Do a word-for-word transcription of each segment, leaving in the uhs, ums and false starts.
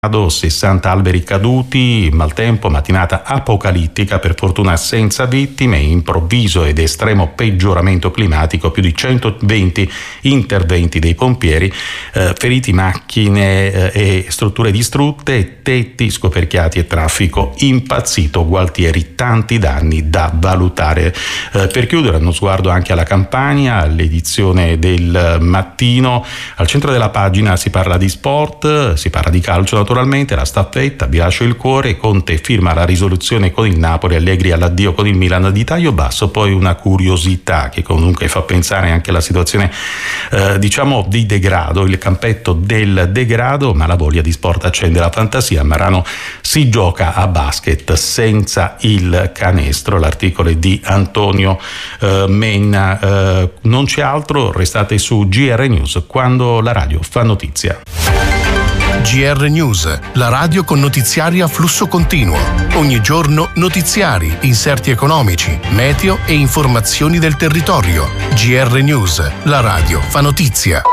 sessanta alberi caduti, maltempo, mattinata apocalittica, per fortuna senza vittime, improvviso ed estremo peggioramento climatico, più di centoventi interventi dei pompieri, eh, feriti, macchine eh, e strutture distrutte, tetti scoperchiati e traffico impazzito, Gualtieri, tanti danni da valutare. Eh, per chiudere, uno sguardo anche alla Campania, all'edizione del mattino. Al centro della pagina si parla di sport, si parla di calcio naturalmente, la staffetta, vi lascio il cuore, Conte firma la risoluzione con il Napoli, Allegri all'addio con il Milan di taglio basso. Poi una curiosità che comunque fa pensare anche alla situazione eh, diciamo di degrado, il campetto del degrado, ma la voglia di sport accende la fantasia. Marano si gioca a basket senza il canestro, l'articolo è di Antonio eh, Menna. Eh, non c'è altro, restate su G R News, quando la radio fa notizia. G R News, la radio con notiziari a flusso continuo. Ogni giorno notiziari, inserti economici, meteo e informazioni del territorio. G R News, la radio fa notizia.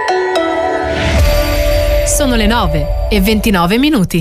Sono le nove e ventinove minuti.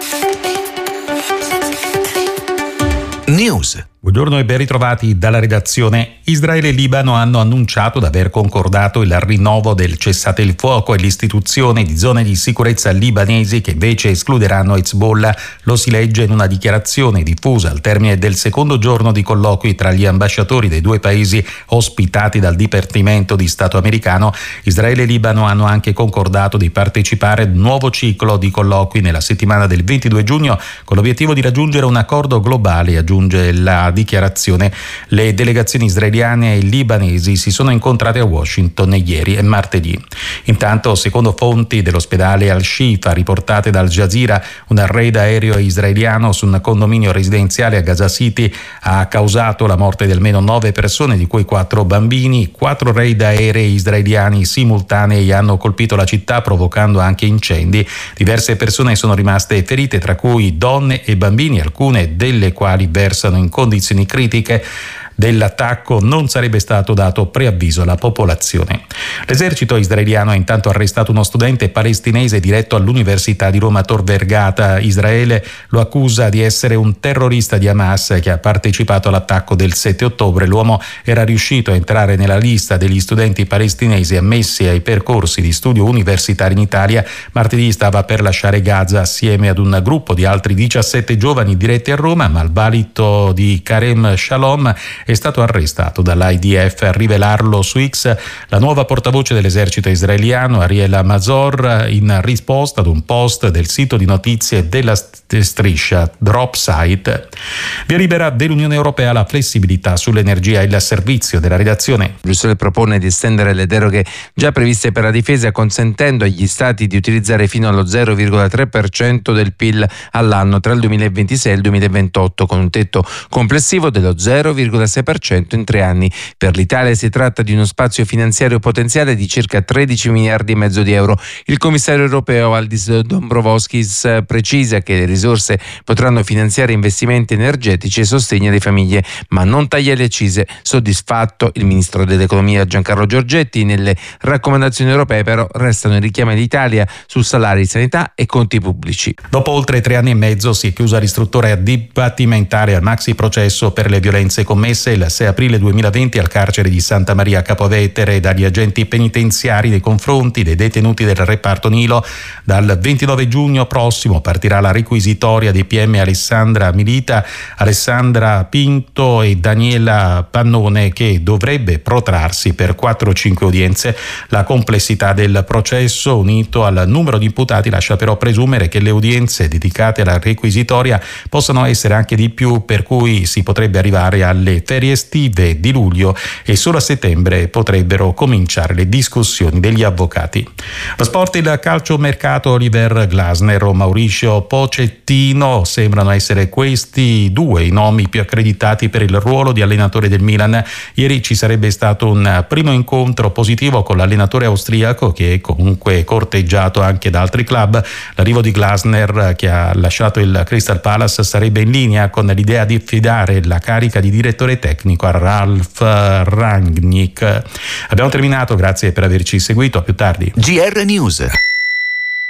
News. Buongiorno e ben ritrovati dalla redazione. Israele e Libano hanno annunciato di aver concordato il rinnovo del cessate il fuoco e l'istituzione di zone di sicurezza libanesi che invece escluderanno Hezbollah. Lo si legge in una dichiarazione diffusa al termine del secondo giorno di colloqui tra gli ambasciatori dei due paesi ospitati dal Dipartimento di Stato americano. Israele e Libano hanno anche concordato di partecipare ad un nuovo ciclo di colloqui nella settimana del ventidue giugno con l'obiettivo di raggiungere un accordo globale, aggiunge la dichiarazione. Le delegazioni israeliane e libanesi si sono incontrate a Washington ieri e martedì. Intanto, secondo fonti dell'ospedale Al-Shifa riportate dal Jazeera, un raid aereo israeliano su un condominio residenziale a Gaza City ha causato la morte di almeno nove persone, di cui quattro bambini. Quattro raid aerei israeliani simultanei hanno colpito la città, provocando anche incendi. Diverse persone sono rimaste ferite, tra cui donne e bambini, alcune delle quali versano in condizioni critiche. Dell'attacco non sarebbe stato dato preavviso alla popolazione. L'esercito israeliano ha intanto arrestato uno studente palestinese diretto all'Università di Roma Tor Vergata. Israele lo accusa di essere un terrorista di Hamas che ha partecipato all'attacco del sette ottobre. L'uomo era riuscito a entrare nella lista degli studenti palestinesi ammessi ai percorsi di studio universitari in Italia. Martedì stava per lasciare Gaza assieme ad un gruppo di altri diciassette giovani diretti a Roma, ma il valido di Karem Shalom è stato arrestato dall'I D F. A rivelarlo su X la nuova portavoce dell'esercito israeliano Ariel Mazor, in risposta ad un post del sito di notizie della striscia Dropsite. Via libera dell'Unione Europea la flessibilità sull'energia e il servizio. Della redazione. Bruxelles propone di estendere le deroghe già previste per la difesa, consentendo agli Stati di utilizzare fino allo zero virgola tre per cento del P I L all'anno tra il duemilaventisei e il duemilaventotto, con un tetto complessivo dello zero virgola sei per cento in tre anni. Per l'Italia si tratta di uno spazio finanziario potenziale di circa tredici miliardi e mezzo di euro. Il commissario europeo Valdis Dombrovskis precisa che le risorse potranno finanziare investimenti energetici e sostegno alle famiglie, ma non taglia le accise. Soddisfatto il ministro dell'economia Giancarlo Giorgetti. Nelle raccomandazioni europee però restano i richiami all'Italia su salari, sanità e conti pubblici. Dopo oltre tre anni e mezzo si è chiusa l'istruttoria dibattimentale al maxi processo per le violenze commesse il sei aprile duemilaventi al carcere di Santa Maria Capua Vetere dagli agenti penitenziari nei confronti dei detenuti del reparto Nilo. Dal ventinove giugno prossimo partirà la requisitoria dei P M Alessandra Milita, Alessandra Pinto e Daniela Pannone, che dovrebbe protrarsi per quattro o cinque udienze. La complessità del processo, unito al numero di imputati, lascia però presumere che le udienze dedicate alla requisitoria possano essere anche di più, per cui si potrebbe arrivare alle ferie estive di luglio e solo a settembre potrebbero cominciare le discussioni degli avvocati. Lo sport, il calciomercato. Oliver Glasner o Mauricio Pochettino sembrano essere questi due i nomi più accreditati per il ruolo di allenatore del Milan. Ieri ci sarebbe stato un primo incontro positivo con l'allenatore austriaco, che è comunque corteggiato anche da altri club. L'arrivo di Glasner, che ha lasciato il Crystal Palace, sarebbe in linea con l'idea di affidare la carica di direttore tecnico a Ralf Rangnick. Abbiamo terminato, grazie per averci seguito, a più tardi. G R News.